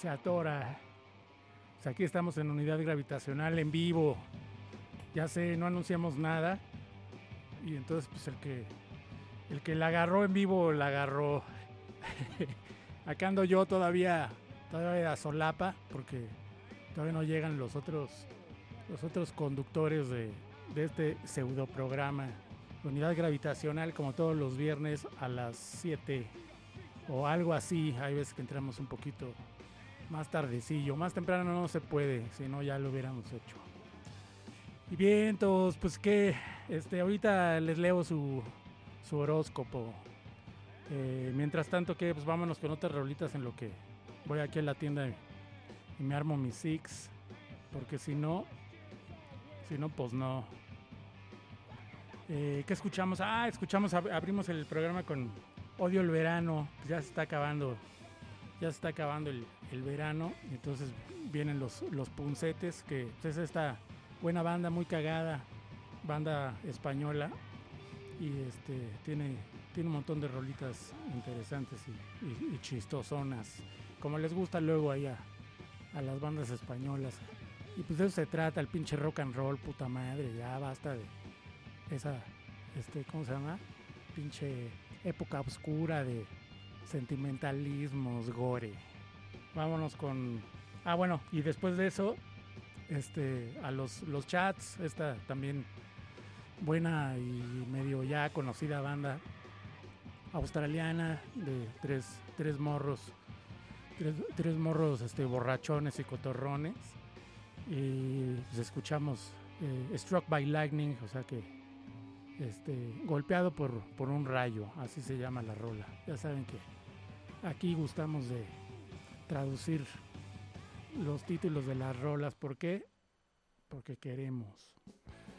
se atora. Pues aquí estamos en Unidad Gravitacional en vivo. Ya sé, no anunciamos nada. Y entonces pues el que la agarró en vivo la agarró. Acá ando yo todavía a solapa porque todavía no llegan los otros conductores de este pseudo programa. Unidad Gravitacional, como todos los viernes a las 7 o algo así. Hay veces que entramos un poquito más tardecillo, más temprano no se puede, si no ya lo hubiéramos hecho. Y bien, todos, pues que ahorita les leo su horóscopo. Mientras tanto, que pues vámonos con otras rolitas en lo que voy aquí a la tienda y me armo mis six, porque si no, pues no. ¿Qué escuchamos? Abrimos el programa con Odio el verano. Pues ya se está acabando el verano. Y entonces vienen los Puncetes, que pues, es esta buena banda, muy cagada, banda española. Y tiene un montón de rolitas interesantes y chistosonas, como les gusta luego ahí a las bandas españolas. Y pues de eso se trata, el pinche rock and roll, puta madre, ya basta de esa, ¿cómo se llama? Pinche época oscura de sentimentalismos, gore. Vámonos con... Ah, bueno, y después de eso, a los chats, esta también buena y medio ya conocida banda australiana de tres morros, tres morros borrachones y cotorrones. Y pues escuchamos Struck by Lightning, o sea que golpeado por un rayo, así se llama la rola. Ya saben que aquí gustamos de traducir los títulos de las rolas. ¿Por qué? Porque queremos.